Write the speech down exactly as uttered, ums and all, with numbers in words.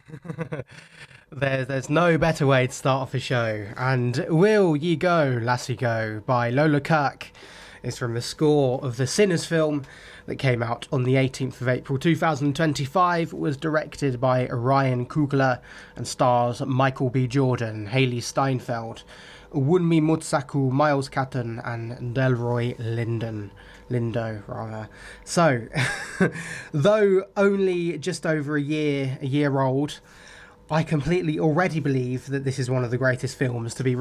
There, there's no better way to start off a show. And Will Ye Go, Lassie Go by Lola Kirk is from the score of the Sinners film that came out on the eighteenth of April two thousand twenty-five, was directed by Ryan Coogler and stars Michael B. Jordan, Haley Steinfeld, Wunmi Mutsaku, Miles Catton and Delroy Linden. Lindo, rather. So, though only just over a year, a year old, I completely already believe that this is one of the greatest films to be